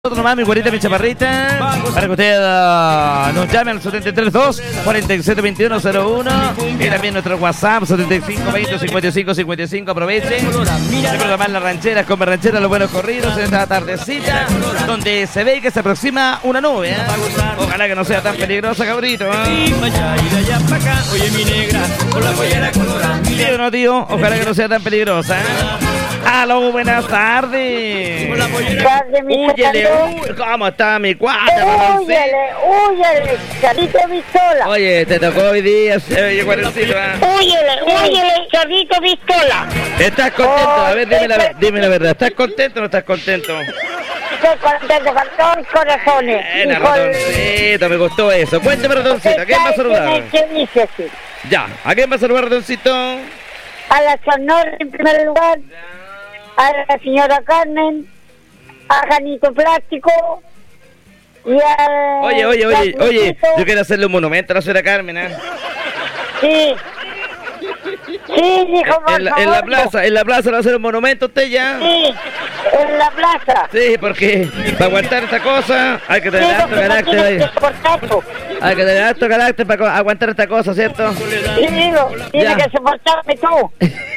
Otro nomás, mi güerita, mi chaparrita, para que usted nos llame al 732-472101 y también nuestro WhatsApp 7520-5555. Aproveche de programar las rancheras, come rancheras, los buenos corridos en esta tardecita donde se ve que se aproxima una nube, ¿eh? Ojalá que no sea tan peligrosa, cabrito, ¿eh? ¿Sí o no, tío? Ojalá que no sea tan peligrosa, ¿eh? Aló, buenas tardes. Úyele, ¿cómo está mi cuarta? Úyele, Charrito Pistola. Oye, te tocó hoy día, Guarencito, ¿eh? Úyele, Charrito Pistola. ¿Estás contento? A ver, dime la verdad. ¿Estás contento o no estás contento? Estoy contento con todos mis corazones. Ratoncito, me gustó eso. Cuéntame, Ratoncito, ¿a quién va a saludar? Dice así. Ya, ¿a quién va a saludar, Ratoncito? A la Sonora en primer lugar. A la señora Carmen, a Janito Plástico y a... Oye, yo quiero hacerle un monumento a la señora Carmen, ¿eh? Sí, dijo, en la plaza le va a hacer un monumento a usted ya. Sí, en la plaza. Sí, porque para aguantar esta cosa hay que tener alto carácter ahí. Hay que tener alto carácter para aguantar esta cosa, ¿cierto? Sí, digo, tiene que soportarme tú.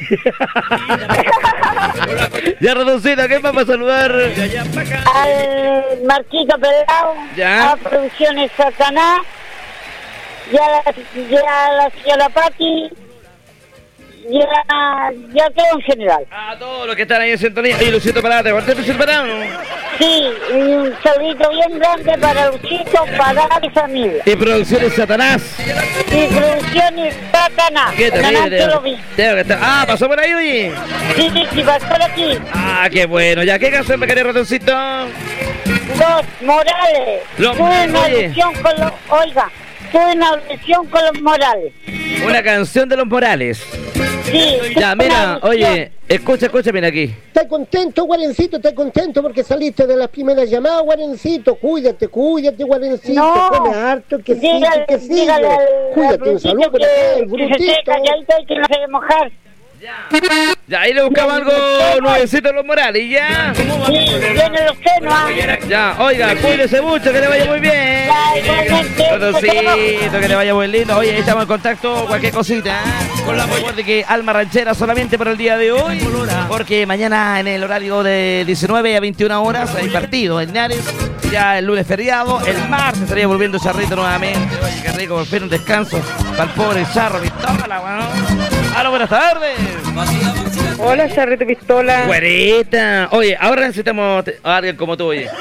Ya, Ratoncito, ¿qué va a saludar? Al Marquito Pelao, ya. A Producciones Satanás, y a la señora Pati, y a todo en general. A todos los que están ahí en sintonía. Y Luisito Parada, ¿te guardaste Luisito Parada, no? Sí, y un saludito bien grande para Luchito, Parada y familia. Y Producciones Satanás. Y Producciones Satanás. ¿Qué te pasó por ahí, oye. Sí, pasó por aquí. Ah, qué bueno. Ya, ¿qué canción me querés, Ratoncito? Los Morales. Tuve una audición con los... Oiga, tuve una audición con los Morales. Una canción de los Morales. Sí. Ya, mira, oye, escucha, mira aquí. ¿Estás contento, Guarencito? ¿Estás contento porque saliste de las primeras llamadas, Guarencito? Cuídate, Guarencito. No, come harto, que dígale, sí, que sí. Dígale Cuídate, un saludo por acá, el brutito. Que se seca, y que no se debe mojar. Ya, ahí le buscamos algo nuevecito a los Morales, ya. Sí, viene los senos. Ya, oiga, cuídese mucho, que le vaya muy bien. Ratoncito, que le vaya muy lindo. Oye, ahí estamos en contacto, cualquier cosita, ¿eh? Recuerde que Alma Ranchera solamente para el día de hoy, porque mañana en el horario de 19 a 21 horas hay partido en Linares. Ya el lunes feriado, el martes estaría volviendo Charrito nuevamente. Oye, qué rico, por fin un descanso para el pobre Charro Pistola, weón. Hola, buenas tardes. Hola, Charrito Pistola. Güerita. Oye, ahora necesitamos a alguien como tú, oye.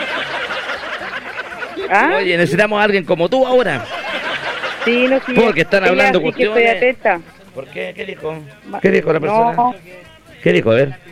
¿Ah? Oye, necesitamos a alguien como tú ahora. Sí, no, sí. Porque están hablando cuestiones. Que estoy atenta. ¿Por qué? ¿Qué dijo? ¿Qué dijo la persona? No. ¿Qué dijo? A ver.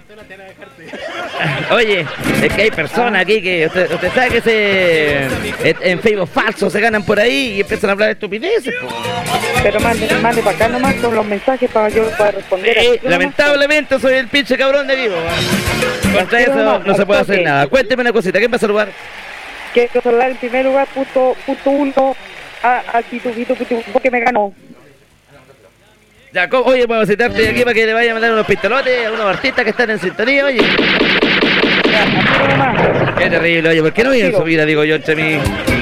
Oye, es que hay personas aquí que usted sabe que en Facebook falso se ganan por ahí y empiezan a hablar de estupideces, po. Pero mande para acá nomás con los mensajes para yo poder responder. Lamentablemente soy el pinche cabrón de vivo. Contra eso no se puede hacer nada. Cuénteme una cosita, ¿quién va a saludar? Quiero saludar en primer lugar, punto uno, a Tito, porque me ganó. Ya, oye, vamos a citarte aquí para que le vaya a mandar unos pistolotes a unos artistas que están en sintonía, oye. Qué terrible, oye, ¿por qué no viene su vida, digo yo, entre mí?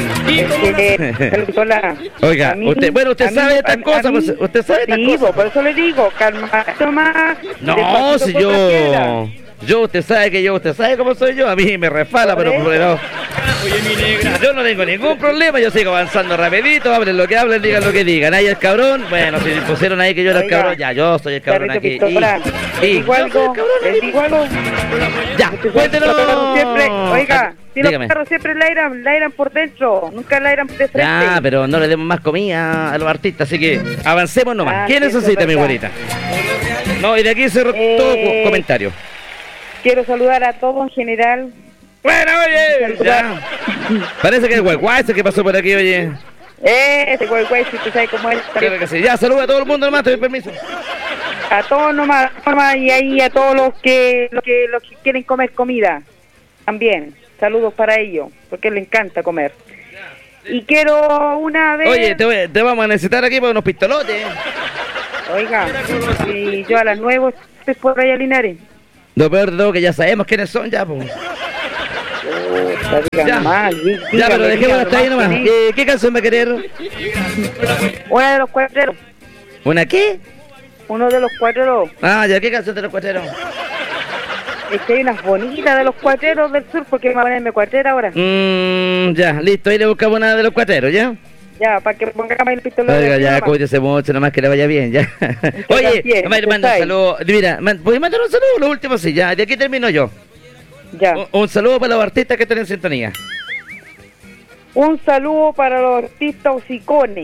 Oiga, usted sabe estas cosas, usted sabe estas cosas. Por eso le digo, calma, toma. No, si usted sabe cómo soy yo, a mí me resbala, pero no. Oye, mi negra, yo no tengo ningún problema, yo sigo avanzando rapidito, hablen lo que hablen, digan lo que digan. Ahí el cabrón, bueno, si pusieron ahí que yo era el cabrón, ya, yo soy el cabrón aquí. Digo algo. Ya, cuéntenos. Siempre, oiga, si los perros siempre lairan por dentro, nunca lairan de frente. Ya, pero no le demos más comida a los artistas, así que avancemos nomás. ¿Qué necesita, mi güerita? No, y de aquí cerro todo comentario. Quiero saludar a todos en general. Bueno, oye, ya. Parece que el guay ese que pasó por aquí, oye. Ese guay, si usted sabe cómo es. Creo que sí. Ya, saluda a todo el mundo nomás, te doy permiso. A todos nomás, y ahí a todos los que quieren comer comida. También, saludos para ellos, porque les encanta comer. Y quiero una vez... Oye, te vamos a necesitar aquí para unos pistolotes. Oiga, y yo a las 9 estoy por allá Linares. Lo peor de todo que ya sabemos quiénes son ya, pues. Ya. Nomás, Ya, pero dejémoslo hasta ahí nomás. ¿Qué canción va a querer? Una de los cuatreros. ¿Una qué? Uno de los cuatreros. Ah, ya, ¿qué canción de los cuateros? Es que hay unas bonitas de los cuatreros del sur, porque me va a ponerme cuatrera ahora. Ya, listo, ahí le buscamos una de los cuateros, ¿ya? Ya, para que ponga el pistolero. Oiga, ya, cuídese mucho, nomás que le vaya bien, ya. Oye, gracias, manda un saludo. Mira, ¿puedes mandar un saludo? Lo último sí, ya, de aquí termino yo. Ya. Un saludo para los artistas que están en sintonía. Un saludo para los artistas hocicones.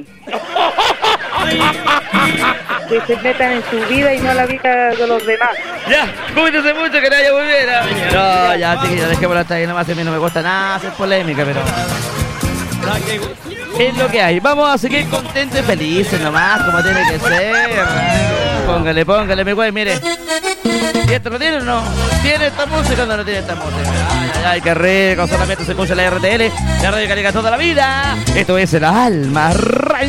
Que se metan en su vida y no en la vida de los demás. Ya, cuídese mucho, que le vaya muy bien. No, ya, chiquillos, dejémoslo hasta ahí nomás. A mí no me gusta nada hacer polémica, pero es lo que hay. Vamos a seguir contentos y felices nomás, como tiene que ser. Póngale, mi güey, mire. ¿Y esto lo tiene o no? ¿Tiene esta música o no tiene esta música? Ay, qué rico. Solamente se escucha la RTL, la radio que llega toda la vida. Esto es el Alma